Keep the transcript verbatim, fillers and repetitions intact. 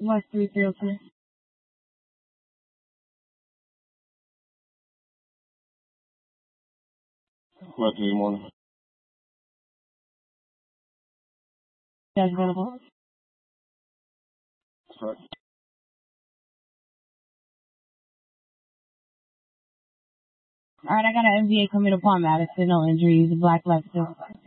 West three three oh two. What do you want? That's available. Correct. All right, I got an M V A coming upon Madison. No injuries. Black Lexus.